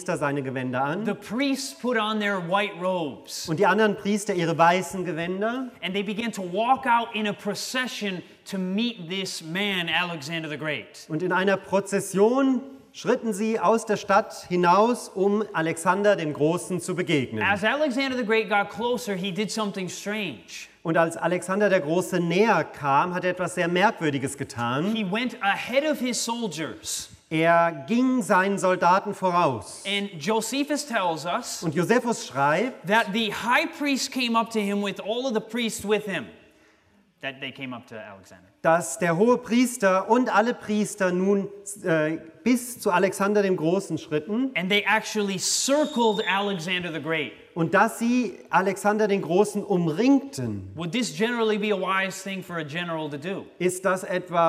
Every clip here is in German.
Priester seine Gewänder The an priests put on their white robes. und die anderen Priester ihre weißen Gewänder. And they began to walk out in a procession to meet this man, Alexander the Great. Und in einer Prozession schritten sie aus der Stadt hinaus, um Alexander dem Großen zu begegnen. As Alexander the Great got closer, he did something strange. Und als Alexander der Große näher kam, hat er etwas sehr Merkwürdiges getan. He went ahead of his soldiers. Er ging seinen Soldaten voraus. And Josephus tells us Und Josephus schreibt, that the high priest came up to him with all of the priests with him. That they came up to Alexander. dass der hohe Priester und alle Priester nun bis zu Alexander dem Großen schritten And they actually circled Alexander the Great. und dass sie Alexander den Großen umringten. Would this generally be a wise thing for a general to do? Ist das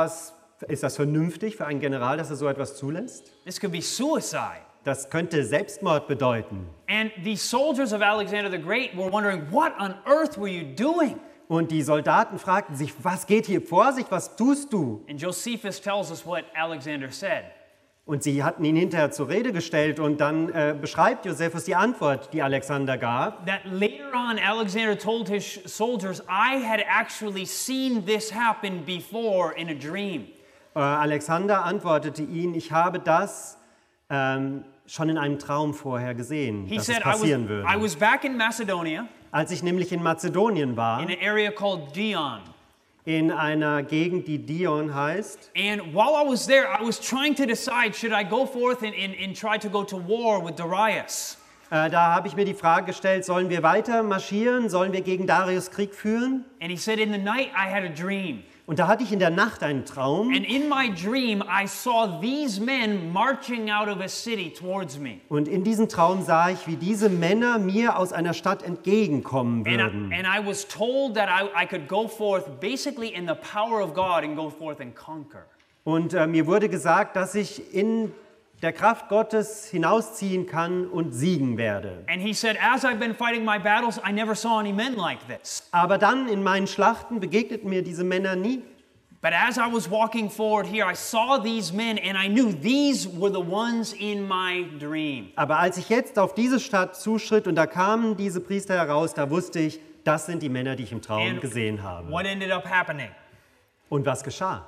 vernünftig für einen General, dass er so etwas zulässt? This could be suicide. Das könnte Selbstmord bedeuten. And the soldiers of Alexander the Great were wondering, what on earth were you doing? Und die Soldaten fragten sich, was geht hier vor sich, was tust du? And Josephus tells us what Alexander said. Und sie hatten ihn hinterher zur Rede gestellt und dann beschreibt Josephus die Antwort, die Alexander gab. That later on Alexander told his soldiers, I had actually seen this happen before in a dream. Alexander antwortete ihn, ich habe das schon in einem Traum vorher gesehen, He dass said, es passieren würde. I was back in Macedonia Als ich nämlich in Mazedonien war, in an area called Dion. in einer Gegend, die Dion heißt, And while I was there, I was trying to decide, should I go forth and try to go to war with Darius? da habe ich mir die Frage gestellt, sollen wir weiter marschieren, sollen wir gegen Darius Krieg führen? And he said, in the night I had a dream. Und da hatte ich in der Nacht einen Traum. And in my dream, I saw these men marching out of a city towards me. Und in diesem Traum sah ich, wie diese Männer mir aus einer Stadt entgegenkommen würden. And I was told that I could go forth basically in the power of God and go forth and conquer. Und mir wurde gesagt, dass ich in der Kraft Gottes hinausziehen kann und siegen werde. And he said, as I've been fighting my battles, I never saw any men like this. Aber dann in meinen Schlachten begegneten mir diese Männer nie. But as I was walking forward here, I saw these men and I knew these were the ones in my dream. Aber als ich jetzt auf diese Stadt zuschritt und da kamen diese Priester heraus, da wusste ich, das sind die Männer, die ich im Traum And gesehen habe. what ended up happening? Und was geschah?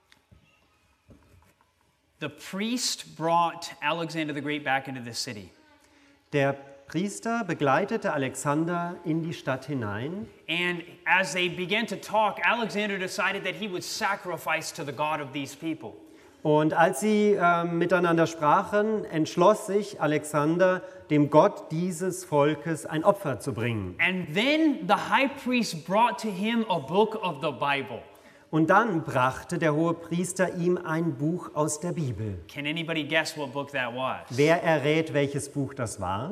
The priest brought Alexander the Great back into the city. Der Priester begleitete Alexander in die Stadt hinein. And as they began to talk, Alexander decided that he would sacrifice to the God of these people. Und als sie miteinander sprachen, entschloss sich Alexander, dem Gott dieses Volkes ein Opfer zu bringen. And then the high priest brought to him a book of the Bible. Und dann brachte der hohe Priester ihm ein Buch aus der Bibel. Can anybody guess what book that was? Wer errät, welches Buch das war?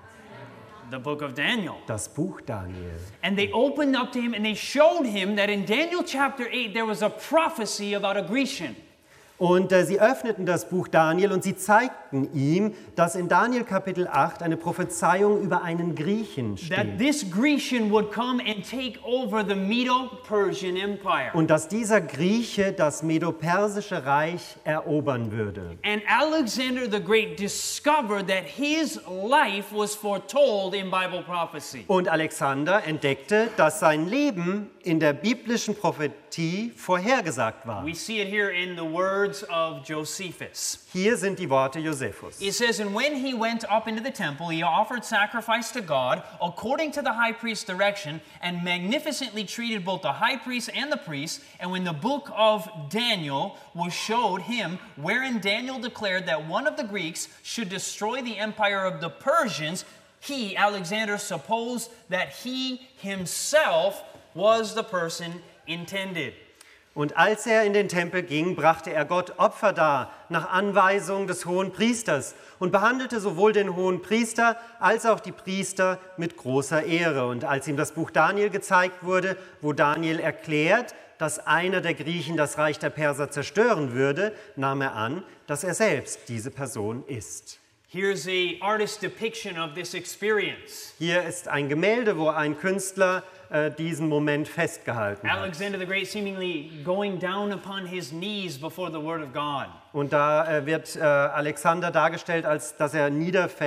The book of Daniel. Das Buch Daniel. And they opened up to him and they showed him that in Daniel chapter 8 there was a prophecy about a Grecian. Und sie öffneten das Buch Daniel und sie zeigten ihm, dass in Daniel Kapitel 8 eine Prophezeiung über einen Griechen That steht. this Grecian would come and take over the Medo-Persian Empire. Und dass dieser Grieche das Medo-Persische Reich erobern würde. And Alexander the Great discovered that his life was foretold in Bible prophecy. Und Alexander entdeckte, dass sein Leben in der biblischen Prophetie vorhergesagt war. We see it here in the words of Josephus. Hier sind die Worte Josephus. It says, and when he went up into the temple, he offered sacrifice to God according to the high priest's direction, and magnificently treated both the high priest and the priests. And when the book of Daniel was showed him, wherein Daniel declared that one of the Greeks should destroy the empire of the Persians, he, Alexander, supposed that he himself was the person intended. Und als er in den Tempel ging, brachte er Gott Opfer dar, nach Anweisung des hohen Priesters, und behandelte sowohl den hohen Priester als auch die Priester mit großer Ehre. Und als ihm das Buch Daniel gezeigt wurde, wo Daniel erklärt, dass einer der Griechen das Reich der Perser zerstören würde, nahm er an, dass er selbst diese Person ist. Here's a artist's depiction of this experience. Hier ist ein Gemälde, wo ein Künstler diesen Moment festgehalten hat. Alexander the Great seemingly going down upon his knees before the word of God. Und da wird Alexander dargestellt, als dass er niederfällt